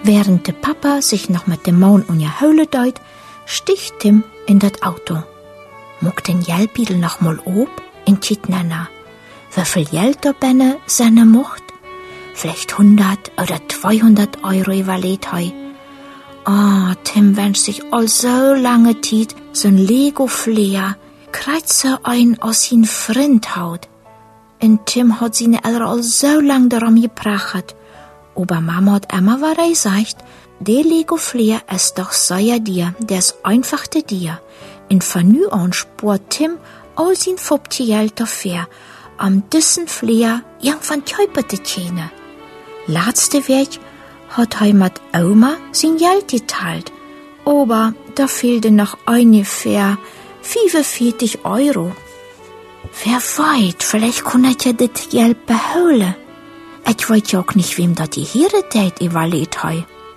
Während der Papa sich noch mit dem Maun und ihr Höhle deut, sticht Tim in das Auto. Muck den Geldbüdel noch mal ob in Titnana. Wie viel Geld da benne seine Mucht? Vielleicht 100 oder 200 Euro überlegt hei. Tim wünscht sich all so lange Zeit so'n Lego-Fleer, kreuze ein aus sin Freund haut. Und Tim hat seine Eltern all so lang darum gebracht. Aber Mama hat immer wieder gesagt, der Lego-Fleer ist doch sehr dir, der ist einfach der dir. Und von nu an spart Tim all sein Geld dafür, diesen Fleer irgendwann käupen zu können. Letzte Weg hat er mit Oma sein Geld geteilt, aber da fehlte noch ungefähr 45 Euro. Wer weiß, vielleicht kann er ja das Geld beholen. Ich weiß ja auch nicht, wem das die Hiere überlegt hat.